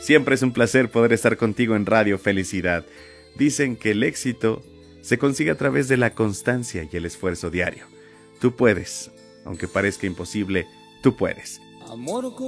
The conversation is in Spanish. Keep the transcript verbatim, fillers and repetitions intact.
Siempre es un placer poder estar contigo en Radio Felicidad. Dicen que el éxito se consigue a través de la constancia y el esfuerzo diario. Tú puedes, aunque parezca imposible, tú puedes. Amor con